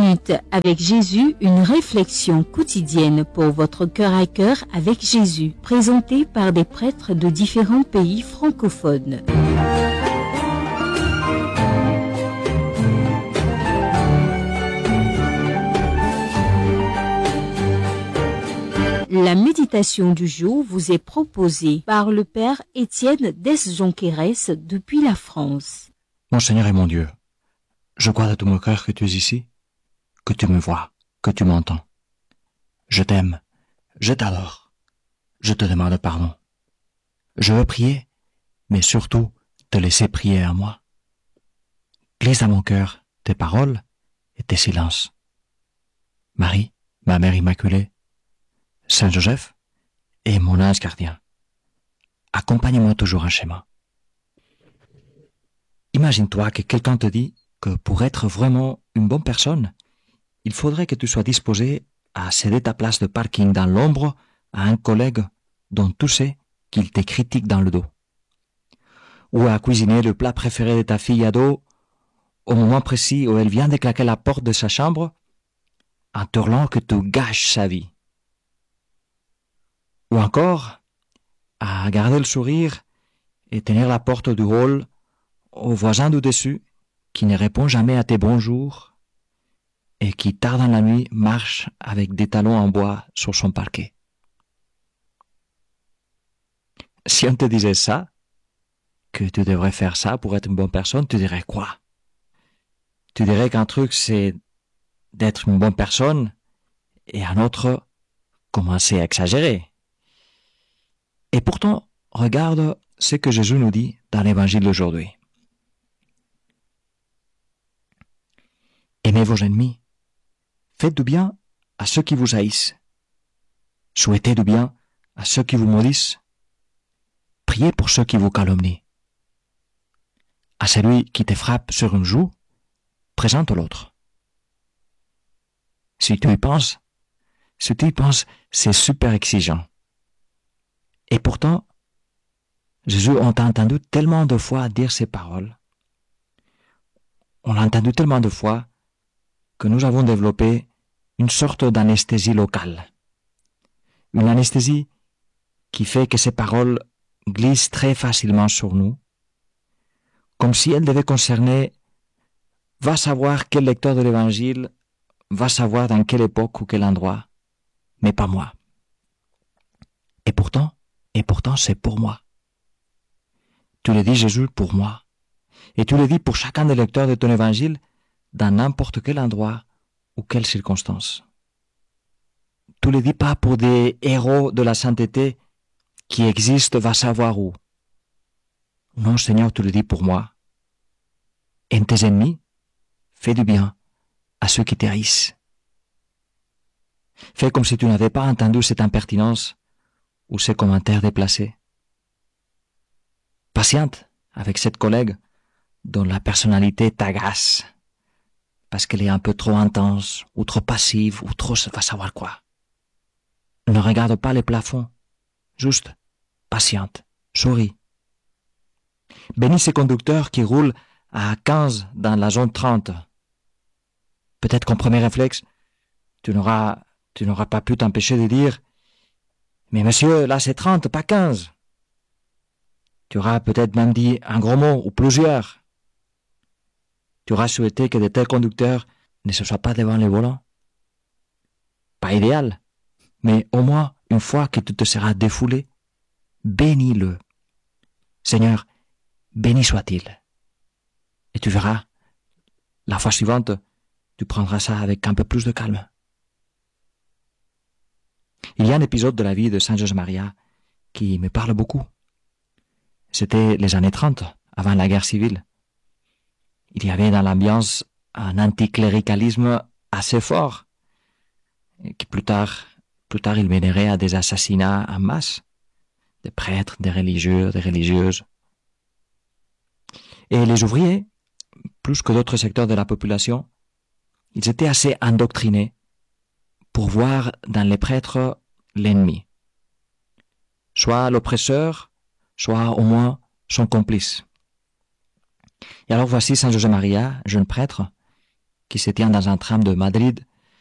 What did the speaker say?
minutes avec Jésus, une réflexion quotidienne pour votre cœur à cœur avec Jésus, présentée par des prêtres de différents pays francophones. La méditation du jour vous est proposée par le Père Étienne Desjonqueres depuis la France. Mon Seigneur et mon Dieu, je crois de tout mon cœur que tu es ici, que tu me vois, que tu m'entends. Je t'aime, je t'adore, je te demande pardon. Je veux prier, mais surtout te laisser prier à moi. Glisse à mon cœur tes paroles et tes silences. Marie, ma Mère Immaculée, Saint Joseph et mon ange gardien, accompagne-moi toujours en chemin. Imagine-toi que quelqu'un te dit que pour être vraiment une bonne personne, il faudrait que tu sois disposé à céder ta place de parking dans l'ombre à un collègue dont tu sais qu'il te critique dans le dos. Ou à cuisiner le plat préféré de ta fille ado au moment précis où elle vient de claquer la porte de sa chambre en te hurlant que tu gâches sa vie. Ou encore à garder le sourire et tenir la porte du hall au voisin du dessus qui ne répond jamais à tes bonjours et qui, tard dans la nuit, marche avec des talons en bois sur son parquet. Si on te disait ça, que tu devrais faire ça pour être une bonne personne, tu dirais quoi? Tu dirais qu'un truc, c'est d'être une bonne personne et un autre, commencer à exagérer. Et pourtant, regarde ce que Jésus nous dit dans l'évangile d'aujourd'hui. Aimez vos ennemis. Faites du bien à ceux qui vous haïssent. Souhaitez du bien à ceux qui vous maudissent. Priez pour ceux qui vous calomnient. À celui qui te frappe sur une joue, présente l'autre. Si tu y penses, c'est super exigeant. Et pourtant, Jésus, on t'a entendu tellement de fois dire ces paroles. On l'a entendu tellement de fois que nous avons développé une sorte d'anesthésie locale. Une anesthésie qui fait que ces paroles glissent très facilement sur nous, comme si elles devaient concerner, va savoir quel lecteur de l'Évangile, va savoir dans quelle époque ou quel endroit, mais pas moi. Et pourtant, c'est pour moi. Tu le dis, Jésus, pour moi. Et tu le dis pour chacun des lecteurs de ton évangile, dans n'importe quel endroit ou quelle circonstance. Tu le dis pas pour des héros de la sainteté qui existent, va savoir où. Non, Seigneur, tu le dis pour moi. Et tes ennemis, fais du bien à ceux qui te haïssent. Fais comme si tu n'avais pas entendu cette impertinence ou ces commentaires déplacés. Patiente avec cette collègue dont la personnalité t'agace parce qu'elle est un peu trop intense ou trop passive ou trop va savoir quoi. Ne regarde pas les plafonds, juste patiente, souris. Bénis ces conducteurs qui roulent à 15 dans la zone 30. Peut-être qu'en premier réflexe, tu n'auras pas pu t'empêcher de dire « Mais monsieur, là c'est 30, pas 15 ». Tu auras peut-être même dit un gros mot ou plusieurs. Tu auras souhaité que de tels conducteurs ne se soient pas devant les volants. Pas idéal, mais au moins une fois que tu te seras défoulé, bénis-le. Seigneur, béni soit-il. Et tu verras, la fois suivante, tu prendras ça avec un peu plus de calme. Il y a un épisode de la vie de Saint Josemaria qui me parle beaucoup. C'était les années 30, avant la guerre civile. Il y avait dans l'ambiance un anticléricalisme assez fort, qui plus tard il mènerait à des assassinats en masse, des prêtres, des religieux, des religieuses. Et les ouvriers, plus que d'autres secteurs de la population, ils étaient assez endoctrinés pour voir dans les prêtres l'ennemi. Soit l'oppresseur, soit au moins son complice. Et alors voici Saint Josemaria, jeune prêtre, qui se tient dans un tram de Madrid